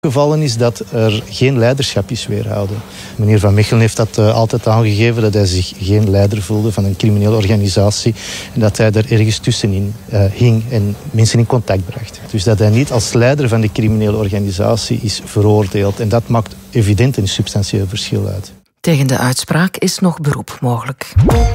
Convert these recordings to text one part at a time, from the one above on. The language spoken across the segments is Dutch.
Gevallen is dat er geen leiderschap is weerhouden. Meneer Van Mechelen heeft dat altijd aangegeven, dat hij zich geen leider voelde van een criminele organisatie en dat hij er ergens tussenin hing en mensen in contact bracht. Dus dat hij niet als leider van de criminele organisatie is veroordeeld en dat maakt evident een substantieel verschil uit. Tegen de uitspraak is nog beroep mogelijk.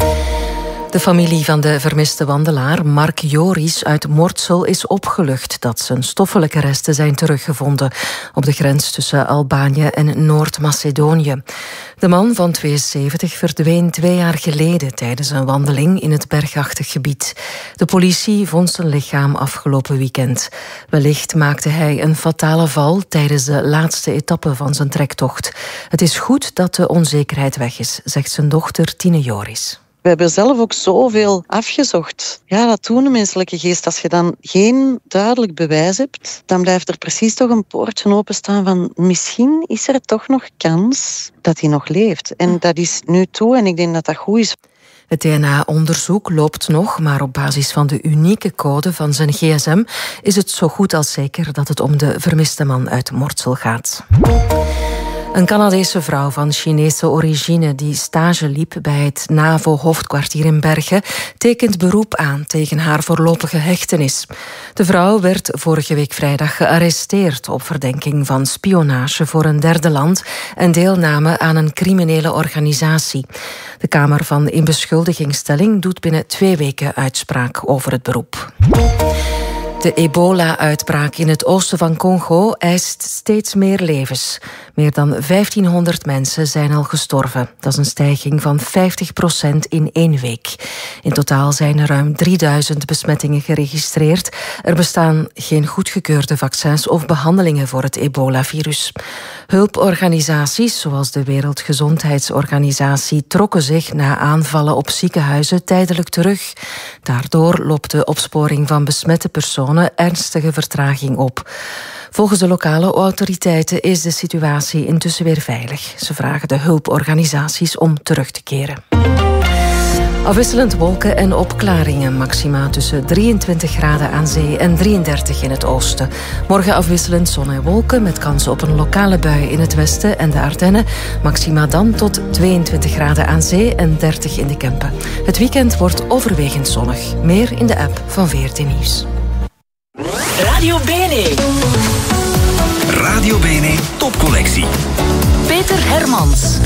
De familie van de vermiste wandelaar Mark Joris uit Mortsel is opgelucht dat zijn stoffelijke resten zijn teruggevonden op de grens tussen Albanië en Noord-Macedonië. De man van 72 verdween 2 jaar geleden tijdens een wandeling in het bergachtig gebied. De politie vond zijn lichaam afgelopen weekend. Wellicht maakte hij een fatale val tijdens de laatste etappe van zijn trektocht. Het is goed dat de onzekerheid weg is, zegt zijn dochter Tine Joris. We hebben zelf ook zoveel afgezocht. Ja, dat doet de menselijke geest. Als je dan geen duidelijk bewijs hebt, dan blijft er precies toch een poortje openstaan van misschien is er toch nog kans dat hij nog leeft. En dat is nu toe en ik denk dat dat goed is. Het DNA-onderzoek loopt nog, maar op basis van de unieke code van zijn gsm is het zo goed als zeker dat het om de vermiste man uit Mortsel gaat. Een Canadese vrouw van Chinese origine die stage liep bij het NAVO-hoofdkwartier in Bergen tekent beroep aan tegen haar voorlopige hechtenis. De vrouw werd vorige week vrijdag gearresteerd op verdenking van spionage voor een derde land en deelname aan een criminele organisatie. De Kamer van Inbeschuldigingsstelling doet binnen 2 weken uitspraak over het beroep. De ebola-uitbraak in het oosten van Congo eist steeds meer levens. Meer dan 1500 mensen zijn al gestorven. Dat is een stijging van 50% in 1 week. In totaal zijn er ruim 3000 besmettingen geregistreerd. Er bestaan geen goedgekeurde vaccins of behandelingen voor het ebola-virus. Hulporganisaties, zoals de Wereldgezondheidsorganisatie, trokken zich na aanvallen op ziekenhuizen tijdelijk terug. Daardoor loopt de opsporing van besmette personen ernstige vertraging op. Volgens de lokale autoriteiten is de situatie intussen weer veilig. Ze vragen de hulporganisaties om terug te keren. Afwisselend wolken en opklaringen. Maxima tussen 23 graden aan zee en 33 in het oosten. Morgen afwisselend zon en wolken met kans op een lokale bui in het westen en de Ardennen. Maxima dan tot 22 graden aan zee en 30 in de Kempen. Het weekend wordt overwegend zonnig. Meer in de app van VRT Nieuws. Radio Bene. Radio Bene topcollectie. Peter Hermans.